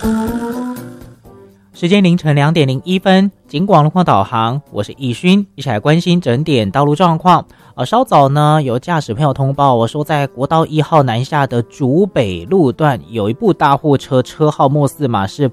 时间凌晨2:01，警广路况导航，我是易勋，一起来关心整点道路状况。稍早呢，有驾驶朋友通报我说，在国道1号南下的竹北路段，有一部大货车，车号末四码是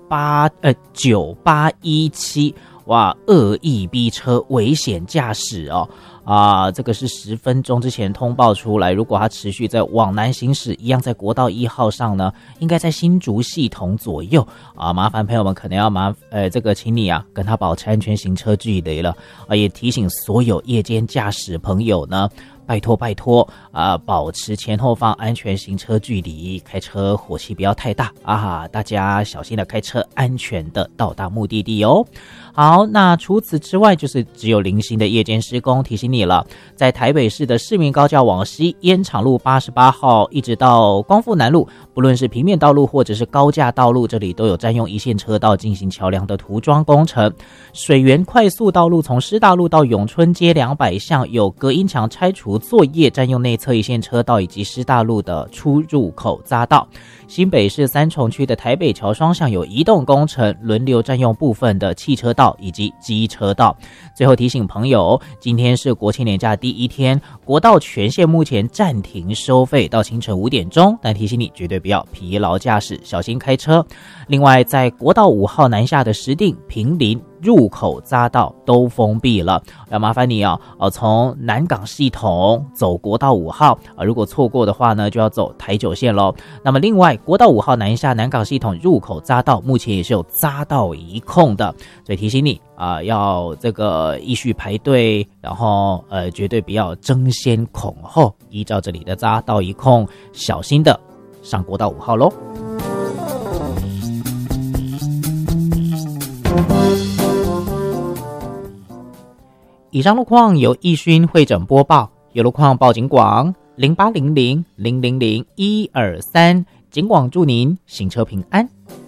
9817，哇，恶意逼车，危险驾驶哦。这个是10分钟之前通报出来，如果它持续在往南行驶，一样在国道1号上呢，应该在新竹系统左右麻烦朋友们可能要这个请你跟他保持安全行车距离了也提醒所有夜间驾驶朋友呢，拜托保持前后方安全行车距离，开车火气不要太大大家小心的开车，安全的到达目的地哦。好，那除此之外就是只有零星的夜间施工，提醒你了，在台北市的市民高架往西，烟厂路88号一直到光复南路，不论是平面道路或者是高架道路，这里都有占用一线车道进行桥梁的涂装工程。水源快速道路从师大路到永春街200巷有隔音墙拆除作业，占用内侧一线车道以及师大路的出入口匝道。新北市三重区的台北桥双向有移动工程，轮流占用部分的汽车道以及机车道。最后提醒朋友，今天是国庆连假第一天，国道全线目前暂停收费到清晨5点钟，但提醒你绝对不要疲劳驾驶，小心开车。另外，在国道5号南下的石碇、坪林入口匝道都封闭了，要麻烦你从南港系统走国道5号如果错过的话呢，就要走台9线咯。那么另外，国道5号南下南港系统入口匝道目前也是有匝道一控的，所以提醒你要这个依序排队，然后绝对不要争先恐后，依照这里的匝道一控，小心的上国道5号咯。以上路况由易勋会诊播报，有路况报警广0800000123，警广祝您行车平安。